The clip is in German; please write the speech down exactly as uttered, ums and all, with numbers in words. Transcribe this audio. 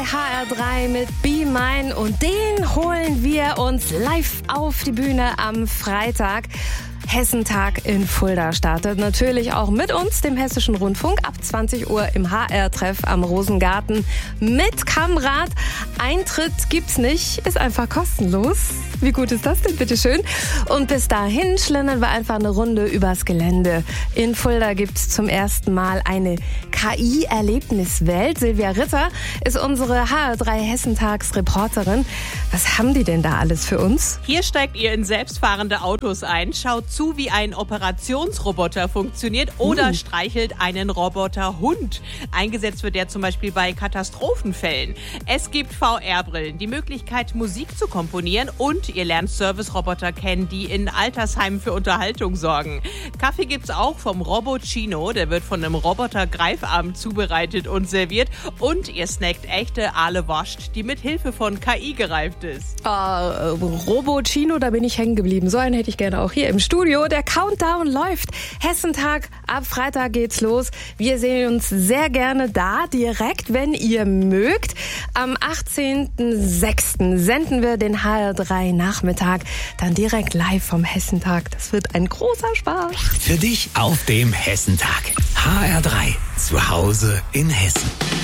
H R drei mit Be Mine und den holen wir uns live auf die Bühne am Freitag. Hessentag in Fulda startet natürlich auch mit uns, dem Hessischen Rundfunk, ab zwanzig Uhr im H R-Treff am Rosengarten mit Kamerad. Eintritt gibt's nicht, ist einfach kostenlos. Wie gut ist das denn, bitteschön? Und bis dahin schlendern wir einfach eine Runde übers Gelände. In Fulda gibt's zum ersten Mal eine K I-Erlebniswelt. Silvia Ritter ist unsere H R drei Hessentags-Reporterin. Was haben die denn da alles für uns? Hier steigt ihr in selbstfahrende Autos ein, schaut zu, wie ein Operationsroboter funktioniert oder uh. streichelt einen Roboterhund. Eingesetzt wird der zum Beispiel bei Katastrophenfällen. Es gibt V R-Brillen, die Möglichkeit, Musik zu komponieren und ihr lernt Service-Roboter kennen, die in Altersheimen für Unterhaltung sorgen. Kaffee gibt's auch vom Robocino, der wird von einem Roboter-Greifarm zubereitet und serviert. Und ihr snackt echte Aale Wurst, die mit Hilfe von K I gereift ist. Uh, Robocino, da bin ich hängen geblieben. So einen hätte ich gerne auch hier im Studio. Der Countdown läuft. Hessentag, ab Freitag geht's los. Wir sehen uns sehr gerne da, direkt, wenn ihr mögt. Am achtzehnten sechsten senden wir den H R drei Nachmittag dann direkt live vom Hessentag. Das wird ein großer Spaß. Für dich auf dem Hessentag. H R drei, zu Hause in Hessen.